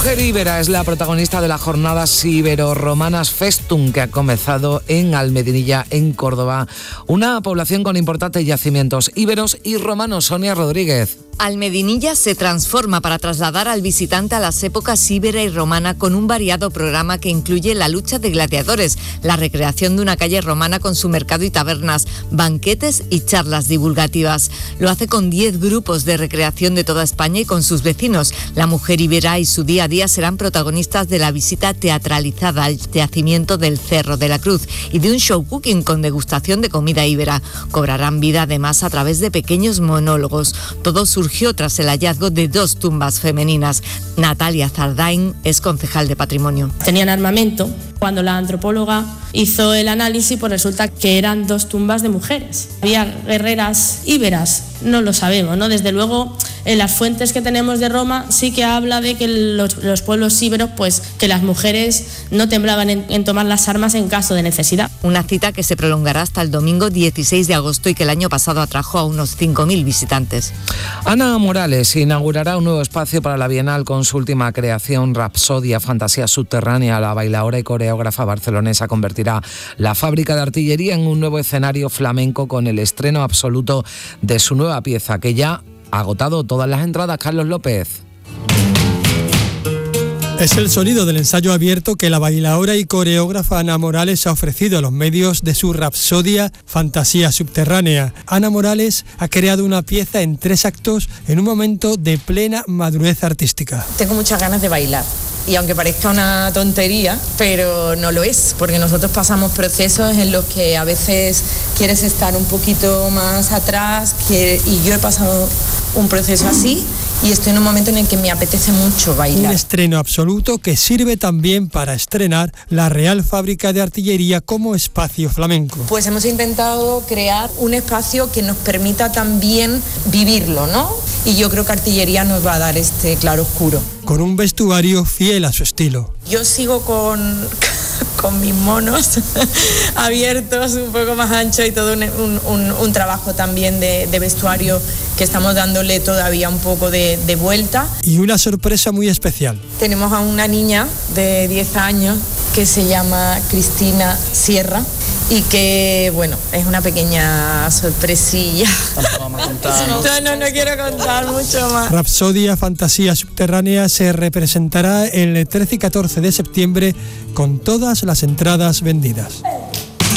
mujer íbera es la protagonista de las jornadas ibero-romanas Festum, que ha comenzado en Almedinilla, en Córdoba. Una población con importantes yacimientos íberos y romanos. Sonia Rodríguez. Almedinilla se transforma para trasladar al visitante a las épocas íbera y romana con un variado programa que incluye la lucha de gladiadores, la recreación de una calle romana con su mercado y tabernas, banquetes y charlas divulgativas. Lo hace con 10 grupos de recreación de toda España y con sus vecinos. La mujer íbera y su día a día serán protagonistas de la visita teatralizada al yacimiento del Cerro de la Cruz y de un show cooking con degustación de comida íbera. Cobrarán vida además a través de pequeños monólogos. Todo surgió tras el hallazgo de 2 tumbas femeninas. Natalia Zardain es concejal de Patrimonio. Tenían armamento. Cuando la antropóloga hizo el análisis, pues resulta que eran 2 tumbas de mujeres. ¿Había guerreras íberas? No lo sabemos, ¿no? Desde luego, en las fuentes que tenemos de Roma sí que habla de que los pueblos íberos, pues que las mujeres no temblaban en tomar las armas en caso de necesidad. Una cita que se prolongará hasta el domingo 16 de agosto y que el año pasado atrajo a unos 5.000 visitantes. Ana Morales inaugurará un nuevo espacio para la Bienal con su última creación, Rapsodia, fantasía subterránea. La bailaora y coreógrafa barcelonesa convertirá la fábrica de artillería en un nuevo escenario flamenco con el estreno absoluto de su nueva pieza, que ya ha agotado todas las entradas. Carlos López. Es el sonido del ensayo abierto que la bailaora y coreógrafa Ana Morales ha ofrecido a los medios de su Rapsodia, fantasía subterránea. Ana Morales ha creado una pieza en 3 actos en un momento de plena madurez artística. Tengo muchas ganas de bailar. Y aunque parezca una tontería, pero no lo es, porque nosotros pasamos procesos en los que a veces quieres estar un poquito más atrás, y yo he pasado un proceso así y estoy en un momento en el que me apetece mucho bailar. Un estreno absoluto que sirve también para estrenar la Real Fábrica de Artillería como espacio flamenco. Pues hemos intentado crear un espacio que nos permita también vivirlo, ¿no? Y yo creo que Artillería nos va a dar este claro oscuro. Con un vestuario fiel a su estilo. Yo sigo con mis monos abiertos, un poco más ancho y todo un trabajo también de vestuario que estamos dándole todavía un poco de vuelta. Y una sorpresa muy especial. Tenemos a una niña de 10 años que se llama Cristina Sierra y que, bueno, es una pequeña sorpresilla. No quiero contar mucho más. Rapsodia, fantasía subterránea, se representará el 13 y 14 de septiembre con todas las entradas vendidas.